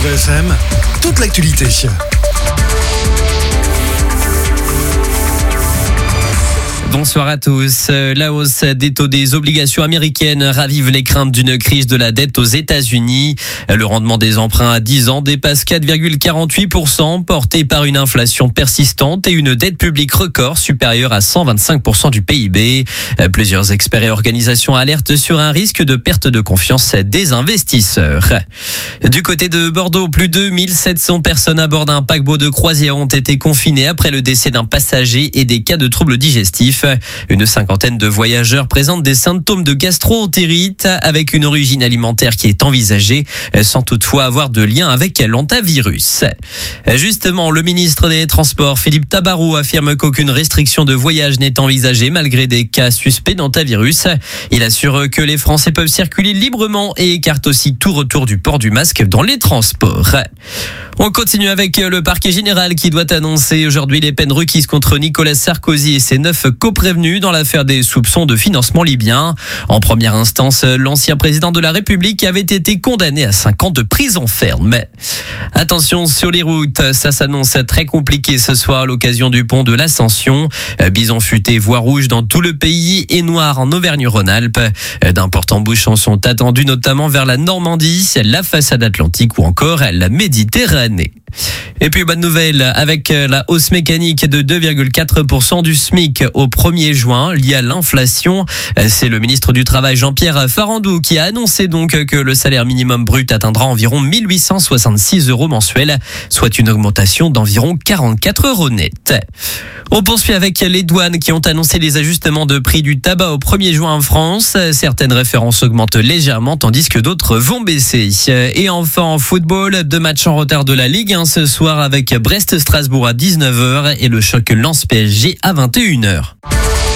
FM, toute l'actualité. Bonsoir à tous. La hausse des taux des obligations américaines ravive les craintes d'une crise de la dette aux États-Unis. Le rendement des emprunts à 10 ans dépasse 4,48%, porté par une inflation persistante et une dette publique record supérieure à 125% du PIB. Plusieurs experts et organisations alertent sur un risque de perte de confiance des investisseurs. Du côté de Bordeaux, plus de 1700 personnes à bord d'un paquebot de croisière ont été confinées après le décès d'un passager et des cas de troubles digestifs. Une cinquantaine de voyageurs présentent des symptômes de gastro-entérite avec une origine alimentaire qui est envisagée sans toutefois avoir de lien avec l'hantavirus. Justement, le ministre des Transports, Philippe Tabarot, affirme qu'aucune restriction de voyage n'est envisagée malgré des cas suspects d'hantavirus. Il assure que les Français peuvent circuler librement et écarte aussi tout retour du port du masque dans les transports. On continue avec le parquet général qui doit annoncer aujourd'hui les peines requises contre Nicolas Sarkozy et ses 9 coprévenus dans l'affaire des soupçons de financement libyen. En première instance, l'ancien président de la République avait été condamné à 5 ans de prison ferme. Mais attention sur les routes, ça s'annonce très compliqué ce soir à l'occasion du pont de l'Ascension. Bison futé, voie rouge dans tout le pays et noir en Auvergne-Rhône-Alpes. D'importants bouchons sont attendus notamment vers la Normandie, la façade atlantique ou encore la Méditerranée. Et puis bonne nouvelle, avec la hausse mécanique de 2,4% du SMIC au 1er juin liée à l'inflation. C'est le ministre du Travail Jean-Pierre Farandou qui a annoncé donc que le salaire minimum brut atteindra environ 1866 € mensuels, soit une augmentation d'environ 44 € net. On poursuit avec les douanes qui ont annoncé les ajustements de prix du tabac au 1er juin en France. Certaines références augmentent légèrement tandis que d'autres vont baisser. Et enfin en football, 2 matchs en retard de la Ligue 1 ce soir avec Brest-Strasbourg à 19h et le choc Lens-PSG à 21h.